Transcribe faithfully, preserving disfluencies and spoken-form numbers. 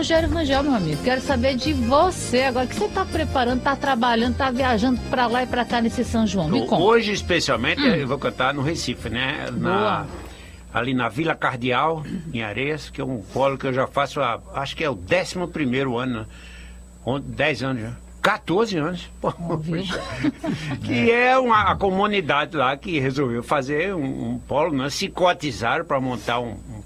Rogério Rangel, meu amigo. Quero saber de você agora. O que você está preparando, está trabalhando, está viajando para lá e para cá nesse São João? Me conta. Hoje, especialmente, Hum. eu vou cantar no Recife, né? Na, ali na Vila Cardeal, em Areias, que é um polo que eu já faço, há, acho que é o décimo primeiro ano, né? dez anos já. quatorze anos, pô, que é uma a comunidade lá que resolveu fazer um, um polo, né? Se cotizaram para montar um,